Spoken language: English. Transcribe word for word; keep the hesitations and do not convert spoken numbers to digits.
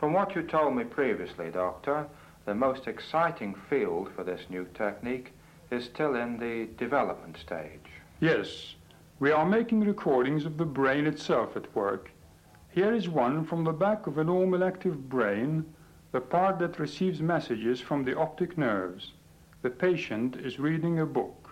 From what you told me previously, Doctor, the most exciting field for this new technique is still in the development stage. Yes, we are making recordings of the brain itself at work. Here is one from the back of a normal active brain, the part that receives messages from the optic nerves. The patient is reading a book.